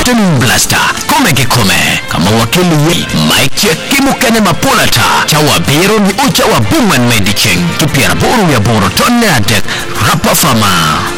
Afternoon Blaster kome kama wakili Mike Kimukene Mapolata chawa biro ni ucha wa Buman Medicine tupiara boru ya boro tonne adek rapa fama